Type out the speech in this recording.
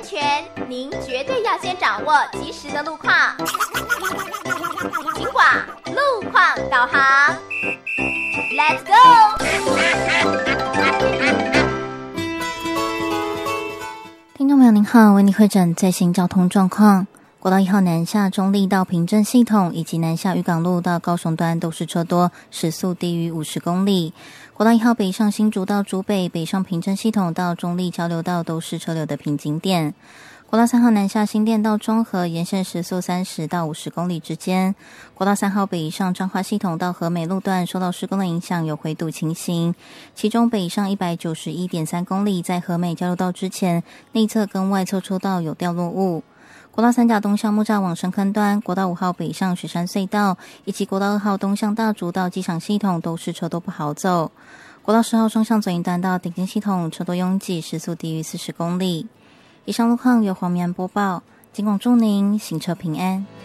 全，您绝对要先掌握及时的路况。警广路况导航 ，Let's go！ 听众朋友您好，为您汇诊最新交通状况。国道1号南下中坜到平镇系统以及南下渔港路到高雄端都是车多，时速低于50公里。国道1号北上新竹到竹北，北上平镇系统到中坜交流道都是车流的瓶颈点。国道3号南下新店到中和，沿线时速30到50公里之间。国道3号北上彰化系统到和美路段受到施工的影响，有回堵情形。其中北上191.3公里，在和美交流道之前，内侧跟外侧车道有掉落物。国道3甲东向木栅往深坑端，国道5号北上雪山隧道，以及国道2号东向大竹到机场系统都是车多不好走。国道10号双向左营端到顶尖系统车多拥挤，时速低于40公里。以上路况由黄明安播报，警广祝您行车平安。